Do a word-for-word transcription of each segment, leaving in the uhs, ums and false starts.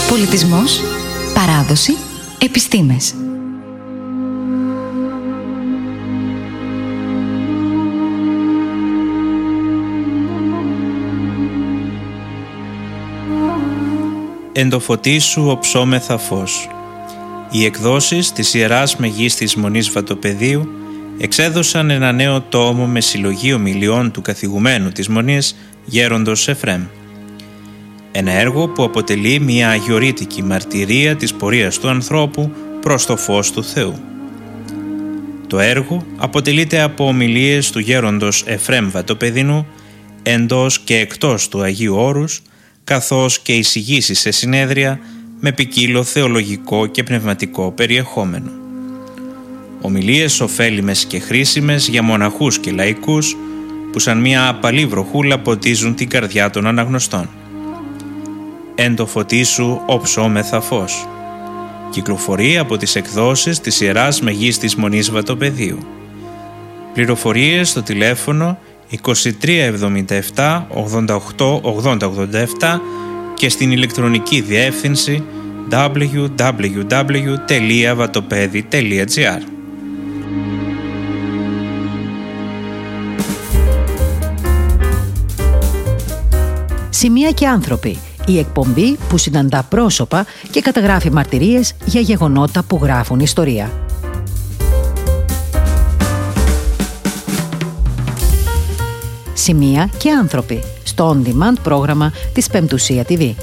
Πολιτισμός, παράδοση, επιστήμες. Εν το φωτί σου οψόμεθα φως. Οι εκδόσεις της Ιεράς Μεγίστης Μονής Βατοπεδίου εξέδωσαν ένα νέο τόμο με συλλογή ομιλιών του καθηγουμένου της Μονής, Γέροντος Εφραίμ. Ένα έργο που αποτελεί μια αγιορείτικη μαρτυρία της πορείας του ανθρώπου προς το φως του Θεού. Το έργο αποτελείται από ομιλίες του Γέροντος Εφραίμ Βατοπεδινού εντός και εκτός του Αγίου Όρους, καθώς και εισηγήσεις σε συνέδρια με ποικίλο θεολογικό και πνευματικό περιεχόμενο. Ομιλίες ωφέλιμες και χρήσιμες για μοναχούς και λαϊκούς που σαν μια απαλή βροχούλα ποτίζουν την καρδιά των αναγνωστών. Εν το φωτί σου οψόμεθα φως. Κυκλοφορεί από τις εκδόσεις της Ιεράς Μεγίστης Μονής Βατοπεδίου. Πληροφορίες στο τηλέφωνο είκοσι τρία εβδομήντα επτά ογδόντα οκτώ ογδόντα ογδόντα επτά και στην ηλεκτρονική διεύθυνση double-u double-u double-u τελεία vatopedi τελεία gr. Σημεία και άνθρωποι. Η εκπομπή που συναντά πρόσωπα και καταγράφει μαρτυρίες για γεγονότα που γράφουν ιστορία. Σημεία και άνθρωποι στο On Demand πρόγραμμα της Πεμπτουσία τι βι.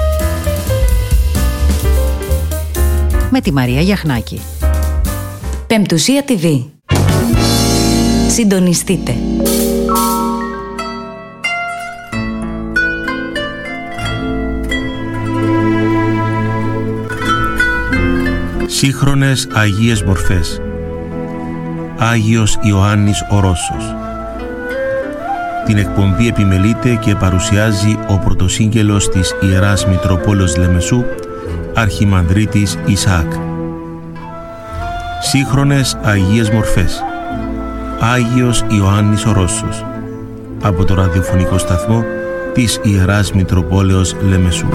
Με τη Μαρία Γιαχνάκη. Πεμπτουσία τι βι. Συντονιστείτε. Σύγχρονες Αγίες Μορφές. Άγιος Ιωάννης ο Ρώσος. Την εκπομπή επιμελείται και παρουσιάζει ο πρωτοσύγγελος της Ιεράς Μητροπόλεως Λεμεσού, Αρχιμανδρίτης Ισαάκ. Σύγχρονες Αγίες Μορφές. Άγιος Ιωάννης ο Ρώσος. Από το ραδιοφωνικό σταθμό της Ιεράς Μητροπόλεως Λεμεσού.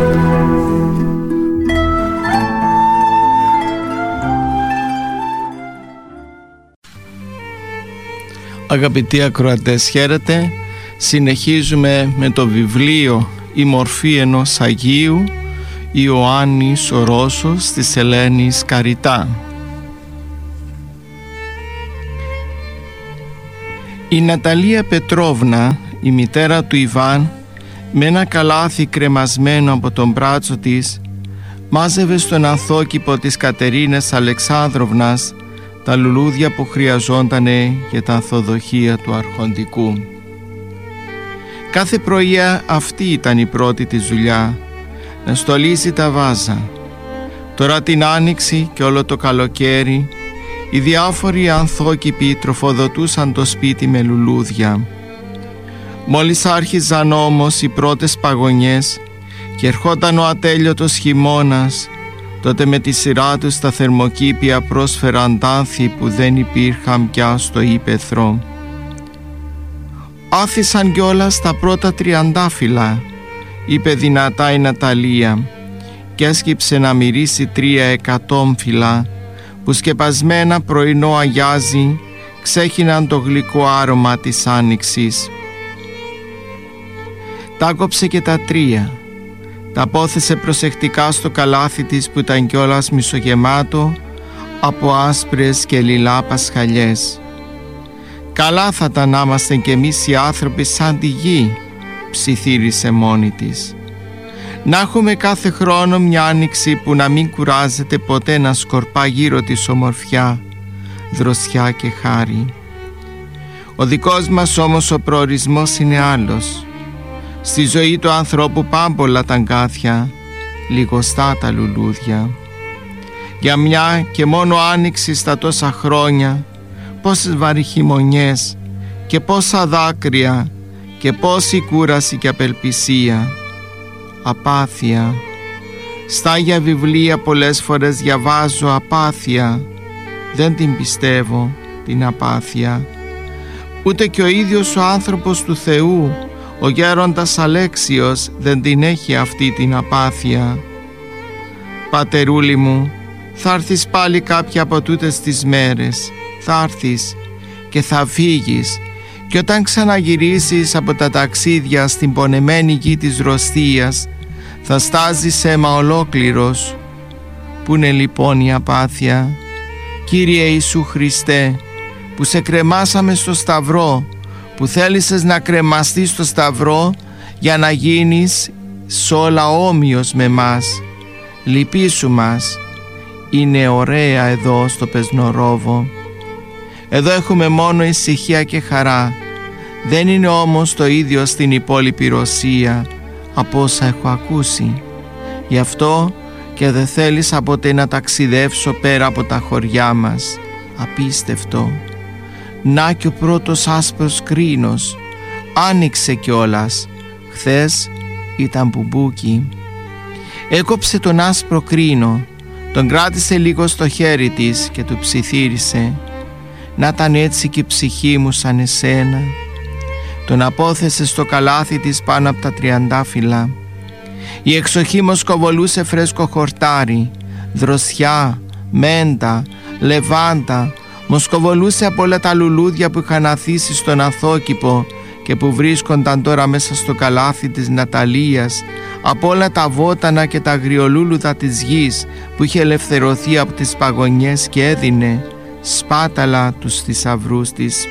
Αγαπητοί ακροατές, χαίρετε. Συνεχίζουμε με το βιβλίο «Η μορφή ενός Αγίου» Ιωάννης ο Ρώσος της Ελένης Καριτά. Η Ναταλία Πετρόβνα, η μητέρα του Ιβάν, με ένα καλάθι κρεμασμένο από τον μπράτσο της, μάζευε στον ανθόκηπο της Κατερίνας Αλεξάνδροβνας τα λουλούδια που χρειαζόντανε για τα ανθοδοχεία του αρχοντικού. Κάθε πρωία αυτή ήταν η πρώτη της δουλειά, να στολίζει τα βάζα. Τώρα την άνοιξη και όλο το καλοκαίρι οι διάφοροι ανθόκηποι τροφοδοτούσαν το σπίτι με λουλούδια. Μόλις άρχιζαν όμως οι πρώτες παγωνιές και ερχόταν ο ατέλειωτος χειμώνας, τότε με τη σειρά τους τα θερμοκήπια πρόσφεραν τάνθη που δεν υπήρχαν πια στο ύπαιθρο. «Άφησαν κιόλας τα πρώτα τριαντάφυλλα», είπε δυνατά η Ναταλία και έσκυψε να μυρίσει τρία εκατόμφυλλα που σκεπασμένα πρωινό αγιάζει ξέχυναν το γλυκό άρωμα της άνοιξης. Τα κόψε και τα τρία. Τα πόθεσε προσεκτικά στο καλάθι της που ήταν κιόλας μισογεμάτο από άσπρες και λιλά πασχαλιές. «Καλά θα τα να είμαστε κι εμείς οι άνθρωποι σαν τη γη», ψιθύρισε μόνη της. «Να έχουμε κάθε χρόνο μια άνοιξη που να μην κουράζεται ποτέ να σκορπά γύρω της ομορφιά, δροσιά και χάρη. Ο δικός μας όμως ο προορισμός είναι άλλος. Στη ζωή του ανθρώπου πάμπολα τα αγκάθια, λιγοστά τα λουλούδια. Για μια και μόνο άνοιξη στα τόσα χρόνια, πόσες βαριχημονιές και πόσα δάκρυα και πόση κούραση και απελπισία. Απάθεια. Στα Άγια Βιβλία πολλές φορές διαβάζω απάθεια. Δεν την πιστεύω την απάθεια. Ούτε και ο ίδιος ο άνθρωπος του Θεού, ο γέροντας Αλέξιος, δεν την έχει αυτή την απάθεια. Πατερούλη μου, θα έρθεις πάλι κάποια από τούτες τις μέρες. Θα έρθεις και θα φύγεις, και όταν ξαναγυρίσεις από τα ταξίδια στην πονεμένη γη της Ρωσίας, θα στάζεις αίμα ολόκληρος. Πού είναι λοιπόν η απάθεια, Κύριε Ιησού Χριστέ, που σε κρεμάσαμε στο Σταυρό, που θέλησες να κρεμαστείς στο Σταυρό για να γίνεις σ' όλα όμοιος με μας. Λυπήσου μας. Είναι ωραία εδώ στο Πεσνορόβο. Εδώ έχουμε μόνο ησυχία και χαρά. Δεν είναι όμως το ίδιο στην υπόλοιπη Ρωσία, από όσα έχω ακούσει. Γι' αυτό και δεν θέλησα ποτέ να ταξιδεύσω πέρα από τα χωριά μας. Απίστευτο. Να και ο πρώτος άσπρος κρίνος. Άνοιξε κιόλας. Χθες ήταν μπουμπούκι. Έκοψε τον άσπρο κρίνο, τον κράτησε λίγο στο χέρι της και του ψιθύρισε. Να ήταν έτσι και η ψυχή μου σαν εσένα. Τον απόθεσε στο καλάθι της πάνω από τα τριαντάφυλλα. Η εξοχή μοσκοβολούσε φρέσκο χορτάρι, δροσιά, μέντα, λεβάντα. Μοσκοβολούσε από όλα τα λουλούδια που είχαν αθήσει στον αθόκηπο και που βρίσκονταν τώρα μέσα στο καλάθι της Ναταλίας, από όλα τα βότανα και τα αγριολούλουδα της γης που είχε ελευθερωθεί από τις παγωνιές και έδινε σπάταλα τους θησαυρούς της.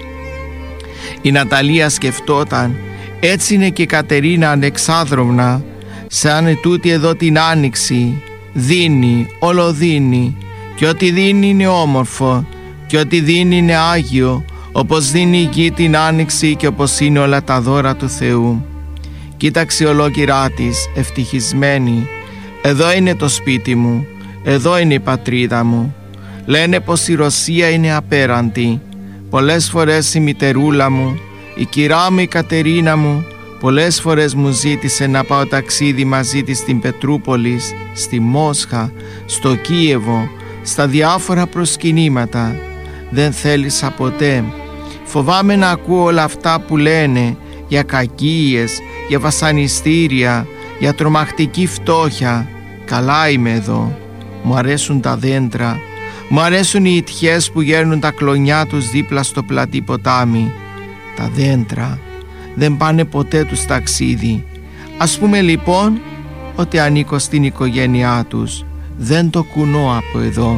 Η Ναταλία σκεφτόταν, έτσι είναι και η Κατερίνα ανεξάδρομνα, σαν ετούτη εδώ την άνοιξη, δίνει, όλο δίνει, και ό,τι δίνει είναι όμορφο και ό,τι δίνει είναι άγιο, όπως δίνει η γη την άνοιξη και όπως είναι όλα τα δώρα του Θεού. Κοίταξε ολόκληρά της, ευτυχισμένη. Εδώ είναι το σπίτι μου, εδώ είναι η πατρίδα μου. Λένε πως η Ρωσία είναι απέραντη. Πολλές φορές η μητερούλα μου, η κυρά μου η Κατερίνα μου, πολλές φορές μου ζήτησε να πάω ταξίδι μαζί της στην Πετρούπολη, στη Μόσχα, στο Κίεβο, στα διάφορα προσκυνήματα. Δεν θέλησα ποτέ. Φοβάμαι να ακούω όλα αυτά που λένε για κακίες, για βασανιστήρια, για τρομακτική φτώχεια. Καλά είμαι εδώ. Μου αρέσουν τα δέντρα. Μου αρέσουν οι ιτιές που γέρνουν τα κλονιά τους δίπλα στο πλατή ποτάμι. Τα δέντρα δεν πάνε ποτέ τους ταξίδι. Ας πούμε λοιπόν ότι ανήκω στην οικογένειά τους. Δεν το κουνώ από εδώ.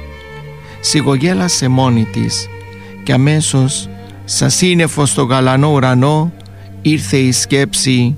Σιγογέλασε μόνη της και αμέσως σαν σύννεφο στο γαλανό ουρανό ήρθε η σκέψη,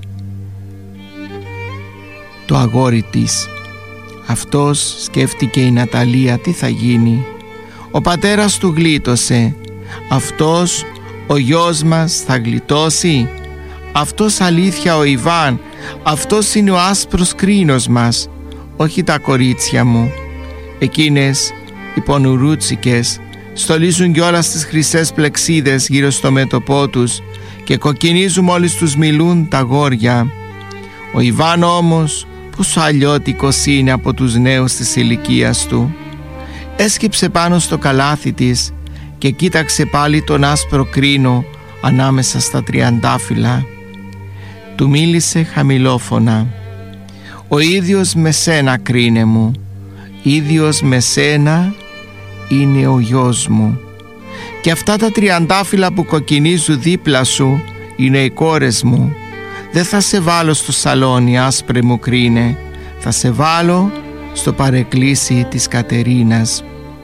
το αγόρι της. Αυτός, σκέφτηκε η Ναταλία, τι θα γίνει. Ο πατέρας του γλίτωσε. Αυτός, ο γιος μας, θα γλιτώσει. Αυτός αλήθεια ο Ιβάν. Αυτός είναι ο άσπρος κρίνος μας. Όχι τα κορίτσια μου. Εκείνες οι πονουρούτσικες στολίζουν κιόλας τις χρυσές πλεξίδες γύρω στο μέτωπό τους και κοκκινίζουν μόλις τους μιλούν τα γόρια. Ο Ιβάν όμως πόσο αλλιώτικος είναι από τους νέους της ηλικίας του. Έσκυψε πάνω στο καλάθι της και κοίταξε πάλι τον άσπρο κρίνο ανάμεσα στα τριαντάφυλλα. Του μίλησε χαμηλόφωνα. «Ο ίδιος με σένα, κρίνε μου, ίδιος με σένα είναι ο γιος μου. Και αυτά τα τριαντάφυλλα που κοκκινίζουν δίπλα σου είναι οι κόρες μου. Δεν θα σε βάλω στο σαλόνι, άσπρε μου κρίνε, θα σε βάλω στο παρεκκλήσι της Κατερίνας».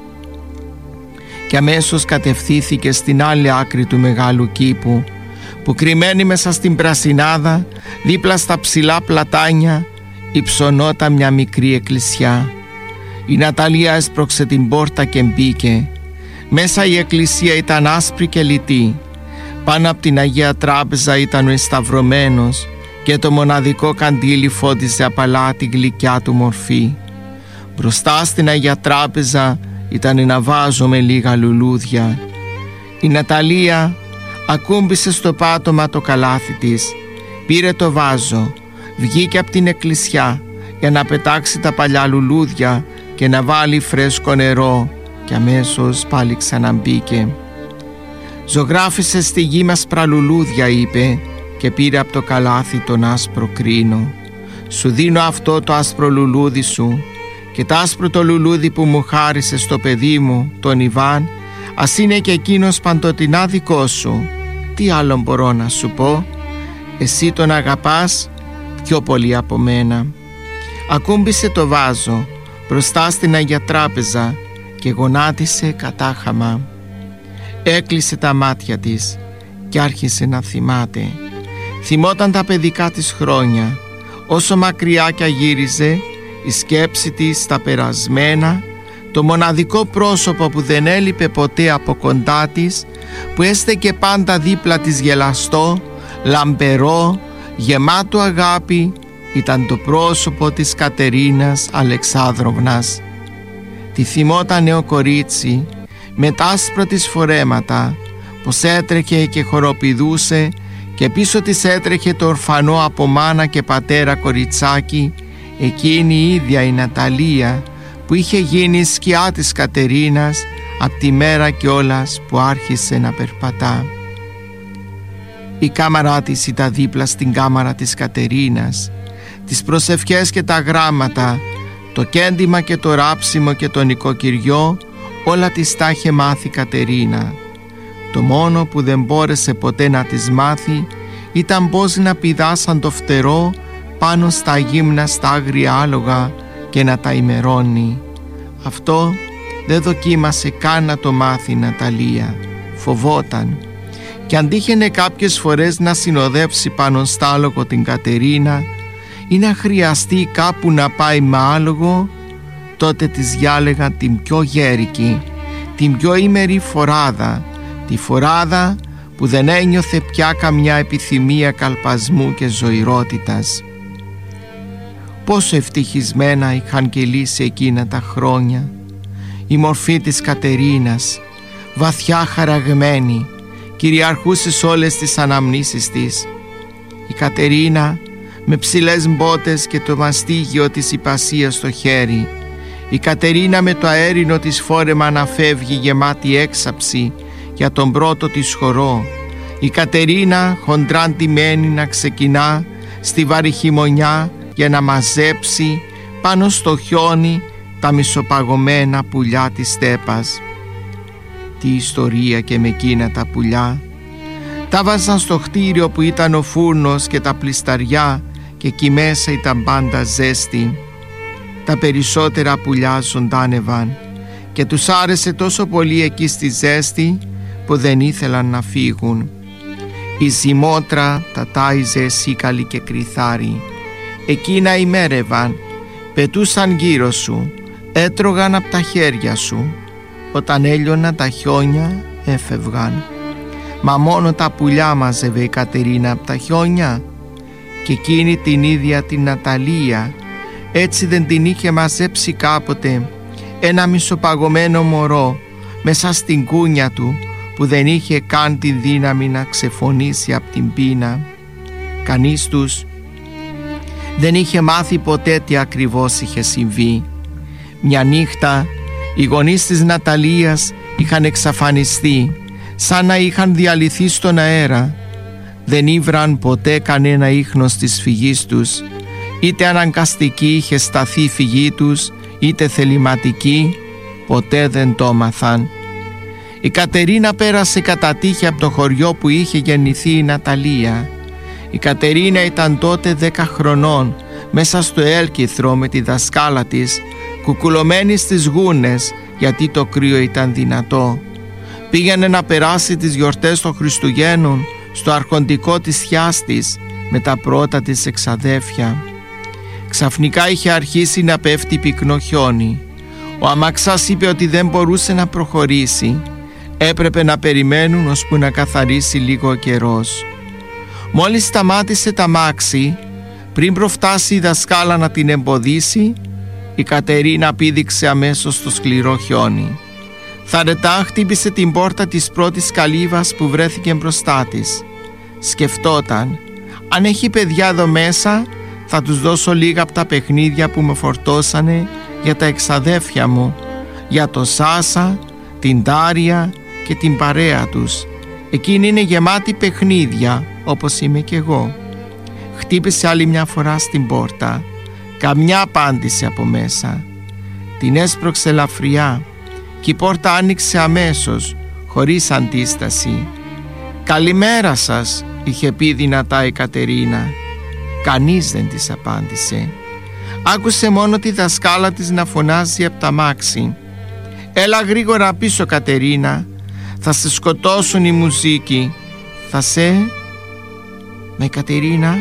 Και αμέσως κατευθύνθηκε στην άλλη άκρη του μεγάλου κήπου, που κρυμμένη μέσα στην πρασινάδα, δίπλα στα ψηλά πλατάνια, υψωνόταν μια μικρή εκκλησιά. Η Ναταλία έσπρωξε την πόρτα και μπήκε. Μέσα η εκκλησία ήταν άσπρη και λιτή. Πάνω από την Αγία Τράπεζα ήταν ο εσταυρωμένος και το μοναδικό καντήλι φώτιζε απαλά τη γλυκιά του μορφή. Μπροστά στην Αγία Τράπεζα ήταν ένα βάζο με λίγα λουλούδια. Η Ναταλία ακούμπησε στο πάτωμα το καλάθι της, πήρε το βάζο, βγήκε από την εκκλησιά για να πετάξει τα παλιά λουλούδια και να βάλει φρέσκο νερό, και αμέσως πάλι ξαναμπήκε. «Ζωγράφισε στη γη μας πραλουλούδια», είπε, και πήρε από το καλάθι τον άσπρο κρίνο. «Σου δίνω αυτό το άσπρο λουλούδι σου και τ' άσπρο το λουλούδι που μου χάρισε στο παιδί μου, τον Ιβάν, ας είναι και εκείνος παντοτινά δικό σου. Τι άλλο μπορώ να σου πω? Εσύ τον αγαπάς πιο πολύ από μένα. Ακούμπησε το βάζο μπροστά στην Αγία Τράπεζα και γονάτισε κατάχαμα. Έκλεισε τα μάτια της και άρχισε να θυμάται. Θυμόταν τα παιδικά της χρόνια. Όσο μακριά κι αγύριζε, η σκέψη της στα περασμένα, το μοναδικό πρόσωπο που δεν έλειπε ποτέ από κοντά της, που έστεκε πάντα δίπλα της γελαστό, λαμπερό, γεμάτο αγάπη, ήταν το πρόσωπο της Κατερίνας Αλεξάνδροβνας. Τη θυμόταν νέο κορίτσι με τα άσπρα της φορέματα, πως έτρεχε και χοροπηδούσε και πίσω της έτρεχε το ορφανό από μάνα και πατέρα κοριτσάκι, εκείνη η ίδια η Ναταλία που είχε γίνει η σκιά της Κατερίνας από τη μέρα κιόλας που άρχισε να περπατά. Η κάμαρά της ήταν δίπλα στην κάμαρα της Κατερίνας. Τις προσευχές και τα γράμματα, το κέντημα και το ράψιμο και το νοικοκυριό, όλα της τα είχε μάθει η Κατερίνα. Το μόνο που δεν μπόρεσε ποτέ να της μάθει ήταν πώς να πηδά σαν το φτερό πάνω στα γύμνα στα άγρια άλογα και να τα ημερώνει. Αυτό δεν δοκίμασε καν να το μάθει η Ναταλία. Φοβόταν. Και αν τύχαινε κάποιες φορές να συνοδεύσει πάνω στα άλογο την Κατερίνα ή να χρειαστεί κάπου να πάει με άλογο, τότε της διάλεγαν την πιο γέρικη, την πιο ημερή φοράδα, τη φοράδα που δεν ένιωθε πια καμιά επιθυμία καλπασμού και ζωηρότητας. Πόσο ευτυχισμένα είχαν κυλήσει εκείνα τα χρόνια. Η μορφή της Κατερίνας, βαθιά χαραγμένη, κυριαρχούσε σε όλες τις αναμνήσεις της. Η Κατερίνα με ψηλές μπότες και το μαστίγιο της υπασίας στο χέρι. Η Κατερίνα με το αέρινο της φόρεμα να φεύγει γεμάτη έξαψη για τον πρώτο της χορό. Η Κατερίνα χοντρά ντυμένη να ξεκινά στη βαρύ χειμωνιά για να μαζέψει πάνω στο χιόνι τα μισοπαγωμένα πουλιά της στέπας. Τι ιστορία και με εκείνα τα πουλιά. Τα βάζαν στο χτίριο που ήταν ο φούρνος και τα πλισταριά και εκεί μέσα ήταν πάντα ζέστη. Τα περισσότερα πουλιά ζωντάνευαν και τους άρεσε τόσο πολύ εκεί στη ζέστη που δεν ήθελαν να φύγουν. Η ζυμότρα τα τάιζε σίκαλη και κρυθάρι. Εκείνα ημέρευαν, πετούσαν γύρω σου, έτρωγαν από τα χέρια σου. Όταν έλειωναν τα χιόνια έφευγαν. Μα μόνο τα πουλιά μάζευε η Κατερίνα από τα χιόνια. Και εκείνη την ίδια την Ναταλία, έτσι δεν την είχε μαζέψει κάποτε ένα μισοπαγωμένο μωρό μέσα στην κούνια του που δεν είχε καν την δύναμη να ξεφωνήσει από την πείνα. Κανείς τους δεν είχε μάθει ποτέ τι ακριβώς είχε συμβεί. Μια νύχτα οι γονείς της Ναταλίας είχαν εξαφανιστεί, σαν να είχαν διαλυθεί στον αέρα. Δεν ήβραν ποτέ κανένα ίχνος της φυγής τους, είτε αναγκαστική είχε σταθεί η φυγή τους, είτε θεληματική, ποτέ δεν το έμαθαν. Η Κατερίνα πέρασε κατά τύχη από το χωριό που είχε γεννηθεί η Ναταλία. Η Κατερίνα ήταν τότε δέκα χρονών, μέσα στο έλκυθρο με τη δασκάλα της, κουκουλωμένη στις γούνες γιατί το κρύο ήταν δυνατό. Πήγαινε να περάσει τις γιορτές των Χριστουγέννων στο αρχοντικό της θειάς της με τα πρώτα της εξαδέφια. Ξαφνικά είχε αρχίσει να πέφτει πυκνό χιόνι. Ο αμαξάς είπε ότι δεν μπορούσε να προχωρήσει. Έπρεπε να περιμένουν ώσπου να καθαρίσει λίγο ο καιρός. Μόλις σταμάτησε τα αμάξι, πριν προφτάσει η δασκάλα να την εμποδίσει, η Κατερίνα πήδηξε αμέσως στο σκληρό χιόνι. Θαρετά χτύπησε την πόρτα της πρώτης καλύβας που βρέθηκε μπροστά της. Σκεφτόταν, αν έχει παιδιά εδώ μέσα, θα τους δώσω λίγα από τα παιχνίδια που με φορτώσανε για τα εξαδέφια μου, για το Σάσα, την Τάρια και την παρέα τους. Εκείνη είναι γεμάτη παιχνίδια, όπως είμαι κι εγώ. Χτύπησε άλλη μια φορά στην πόρτα. Καμιά απάντηση από μέσα. Την έσπρωξε ελαφριά και η πόρτα άνοιξε αμέσως, χωρίς αντίσταση. «Καλημέρα σας», είχε πει δυνατά η Κατερίνα. Κανείς δεν της απάντησε. Άκουσε μόνο τη δασκάλα της να φωνάζει από τα μάξι. «Έλα γρήγορα πίσω, Κατερίνα, θα σε σκοτώσουν οι μουζίκοι, θα σε...» Μα η Κατερίνα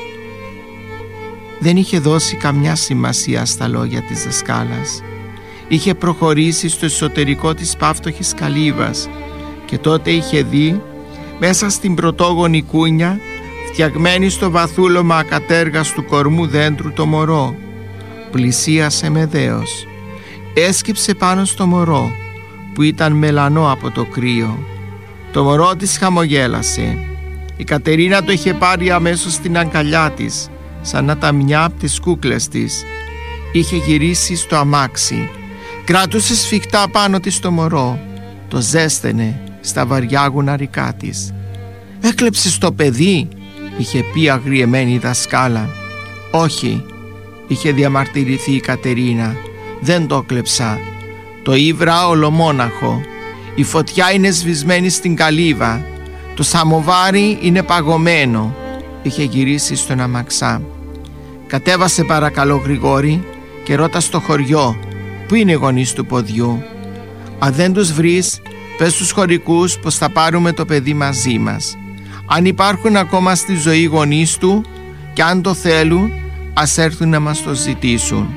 δεν είχε δώσει καμιά σημασία στα λόγια της δασκάλας. Είχε προχωρήσει στο εσωτερικό της πάυτοχης καλύβας και τότε είχε δει μέσα στην πρωτόγονη κούνια, φτιαγμένη στο βαθούλωμα ακατέργαστου κορμού δέντρου, το μωρό. Πλησίασε με δέος. Έσκυψε πάνω στο μωρό που ήταν μελανό από το κρύο. Το μωρό της χαμογέλασε. Η Κατερίνα το είχε πάρει αμέσως στην αγκαλιά της, σαν να τα μια από τις κούκλες της. Είχε γυρίσει στο αμάξι. Κράτουσε σφιχτά πάνω της το μωρό. Το ζέστενε στα βαριά γουναρικά της. «Έκλεψες το παιδί», είχε πει αγριεμένη η δασκάλα. «Όχι», είχε διαμαρτυρηθεί η Κατερίνα, «δεν το έκλεψα. Το ήβρα ολομόναχο. Η φωτιά είναι σβησμένη στην καλύβα. Το σαμοβάρι είναι παγωμένο», είχε γυρίσει στον αμαξά. «Κατέβασε παρακαλώ, Γρηγόρη, και ρώτα στο χωριό πού είναι οι γονείς του ποδιού. Αν δεν τους βρεις, πες στους χωρικούς πως θα πάρουμε το παιδί μαζί μας. Αν υπάρχουν ακόμα στη ζωή οι γονείς του και αν το θέλουν, ας έρθουν να μας το ζητήσουν».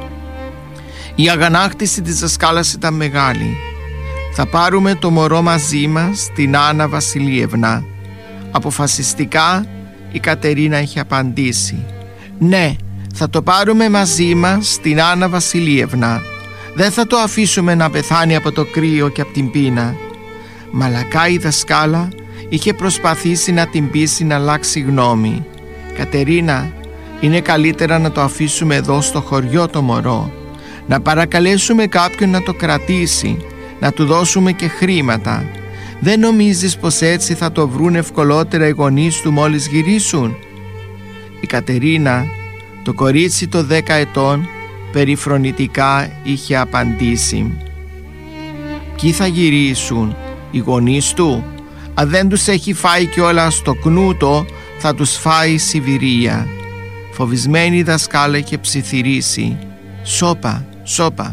Η αγανάκτηση της δασκάλας ήταν μεγάλη. «Θα πάρουμε το μωρό μαζί μας, την Άννα Βασιλίευνα». Αποφασιστικά η Κατερίνα είχε απαντήσει. «Ναι, θα το πάρουμε μαζί μας, την Άννα Βασιλίευνα. Δεν θα το αφήσουμε να πεθάνει από το κρύο και από την πείνα». Μαλακά η δασκάλα είχε προσπαθήσει να την πείσει να αλλάξει γνώμη. «Κατερίνα, είναι καλύτερα να το αφήσουμε εδώ στο χωριό το μωρό. Να παρακαλέσουμε κάποιον να το κρατήσει, να του δώσουμε και χρήματα. Δεν νομίζεις πως έτσι θα το βρουν ευκολότερα οι γονείς του μόλις γυρίσουν?» Η Κατερίνα, το κορίτσι των δέκα ετών, περιφρονητικά είχε απαντήσει. «Ποιοι θα γυρίσουν, οι γονείς του? Αν δεν τους έχει φάει κιόλας στο κνούτο, θα τους φάει η Σιβηρία». Φοβισμένη η δασκάλα είχε ψιθυρίσει. «Σώπα, σώπα».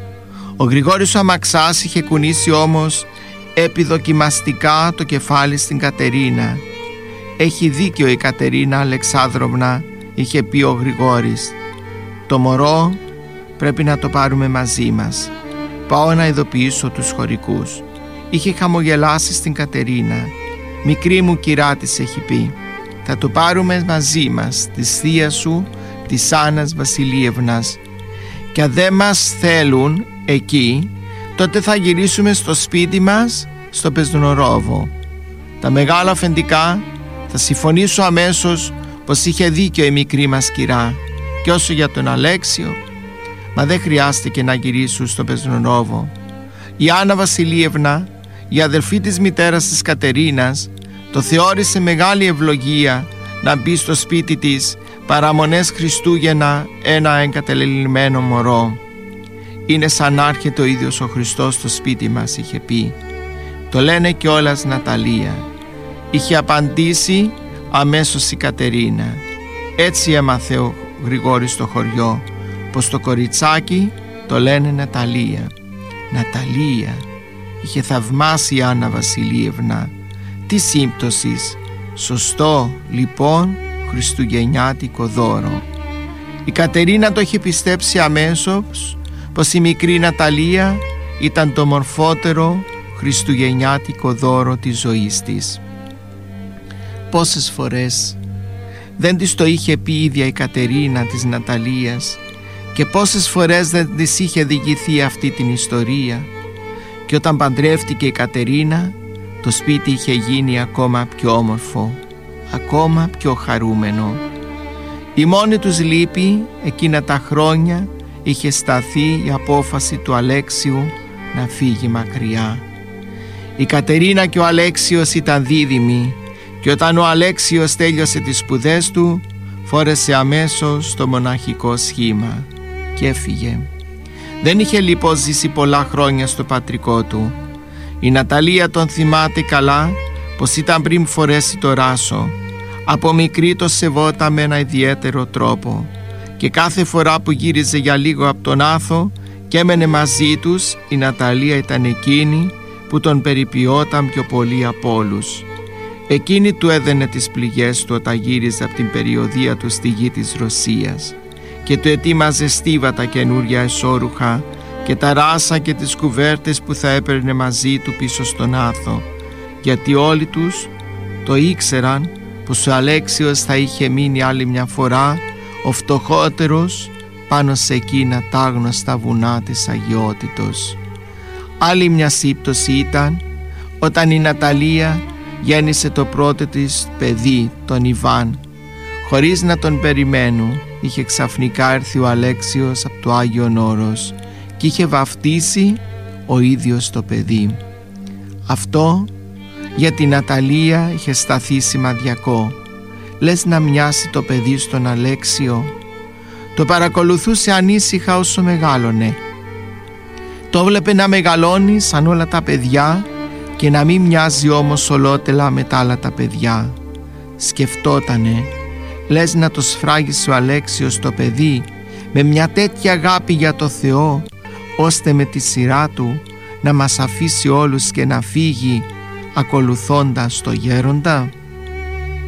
Ο Γρηγόρης ο αμαξάς είχε κουνήσει όμως επιδοκιμαστικά το κεφάλι στην Κατερίνα. «Έχει δίκιο η Κατερίνα Αλεξάνδροβνα», είχε πει ο Γρηγόρης. «Το μωρό πρέπει να το πάρουμε μαζί μας. Πάω να ειδοποιήσω τους χωρικούς». Είχε χαμογελάσει στην Κατερίνα. «Μικρή μου κυρά», της έχει πει, «θα το πάρουμε μαζί μας, της θείας σου, της Άννας Βασιλίευνας. Και αν δεν μας θέλουν εκεί, τότε θα γυρίσουμε στο σπίτι μας, στο Πεσνορόβο. Τα μεγάλα αφεντικά θα συμφωνήσω αμέσως πως είχε δίκιο η μικρή μας κυρά. Και όσο για τον Αλέξιο, μα δεν χρειάστηκε να γυρίσουν στο Πεσνορόβο. Η Άννα Βασιλίευνα, η αδελφή της μητέρας της Κατερίνας, το θεώρησε μεγάλη ευλογία να μπει στο σπίτι της παραμονές Χριστούγεννα ένα εγκατελελειμμένο μωρό. «Είναι σαν να έρχεται ο ίδιος ο Χριστός στο σπίτι μας», είχε πει. «Το λένε κιόλας Ναταλία», είχε απαντήσει αμέσως η Κατερίνα. Έτσι έμαθε ο Γρηγόρης στο χωριό πως το κοριτσάκι το λένε Ναταλία. Ναταλία, είχε θαυμάσει η Άννα Βασιλίευνα. Τι σύμπτωσης, σωστό λοιπόν χριστουγεννιάτικο δώρο. Η Κατερίνα το είχε πιστέψει αμέσως πως η μικρή Ναταλία ήταν το μορφότερο χριστουγεννιάτικο δώρο της ζωής της. Πόσες φορές δεν της το είχε πει η ίδια η Κατερίνα της Ναταλίας και πόσες φορές δεν της είχε διηγηθεί αυτή την ιστορία. Και όταν παντρεύτηκε η Κατερίνα, το σπίτι είχε γίνει ακόμα πιο όμορφο, ακόμα πιο χαρούμενο. Η μόνη τους λύπη εκείνα τα χρόνια είχε σταθεί η απόφαση του Αλέξιου να φύγει μακριά. Η Κατερίνα και ο Αλέξιος ήταν δίδυμοι και όταν ο Αλέξιος τέλειωσε τις σπουδές του, φόρεσε αμέσως το μοναχικό σχήμα και έφυγε. Δεν είχε λοιπόν ζήσει πολλά χρόνια στο πατρικό του. Η Ναταλία τον θυμάται καλά πως ήταν πριν φορέσει το ράσο. Από μικρή το σεβόταν με ένα ιδιαίτερο τρόπο και κάθε φορά που γύριζε για λίγο από τον Άθο και έμενε μαζί τους, η Ναταλία ήταν εκείνη που τον περιποιόταν πιο πολύ από όλους. Εκείνη του έδαινε τις πληγές του όταν γύριζε από την περιοδεία του στη γη της Ρωσίας και του ετοίμαζε στίβα τα καινούρια εσώρουχα και τα ράσα και τις κουβέρτες που θα έπαιρνε μαζί του πίσω στον Άθο, γιατί όλοι τους το ήξεραν πως ο Αλέξιος θα είχε μείνει άλλη μια φορά ο φτωχότερος πάνω σε εκείνα τα άγνωστα βουνά της αγιότητος. Άλλη μια σύμπτωση ήταν όταν η Ναταλία γέννησε το πρώτο της παιδί, τον Ιβάν. Χωρίς να τον περιμένουν, είχε ξαφνικά έρθει ο Αλέξιος από το Άγιον Όρος και είχε βαφτίσει ο ίδιος το παιδί. Αυτό για την Ναταλία είχε σταθεί σημαδιακό. Λες να μοιάσει το παιδί στον Αλέξιο. Το παρακολουθούσε ανήσυχα όσο μεγάλωνε. Το βλέπε να μεγαλώνει σαν όλα τα παιδιά και να μην μοιάζει όμως ολότελα με τα άλλα τα παιδιά. Σκεφτότανε, λες να το σφράγισε ο Αλέξιος το παιδί με μια τέτοια αγάπη για το Θεό, ώστε με τη σειρά του να μας αφήσει όλους και να φύγει ακολουθώντας το γέροντα.